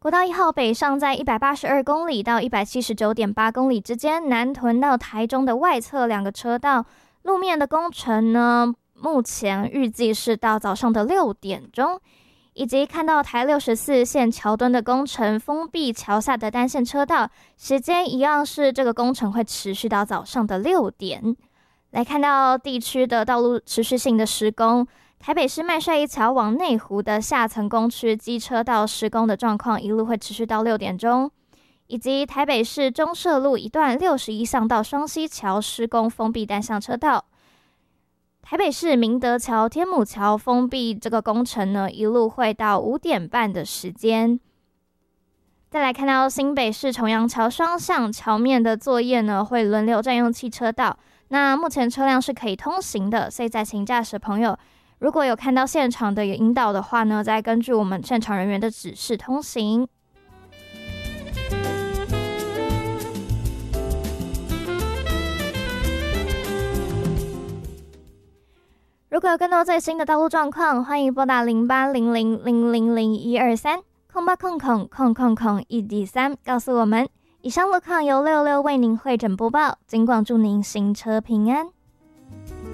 国道1号北上在182公里到179.8公里之间，南屯到台中的外侧2个车道路面的工程呢，目前预计是到早上的6点钟。以及看到台64线桥墩的工程封闭桥下的单线车道，时间一样是这个工程会持续到早上的6点。来看到地区的道路持续性的施工，台北市麦帅一桥往内湖的下层工区机车道施工的状况一路会持续到6点钟，以及台北市中社路一段61巷道双溪桥施工封闭单向车道。台北市明德桥、天母桥封闭这个工程呢，一路会到5点半的时间。再来看到新北市重阳桥双向桥面的作业呢，会轮流占用汽车道。那目前车辆是可以通行的，所以在请驾驶的朋友，如果有看到现场的引导的话呢，再根据我们现场人员的指示通行。如果有更多最新的道路状况，欢迎拨打0800000123空八空空空空空1D3告诉我们。以上路况由66为您会诊播报，尽管祝您行车平安。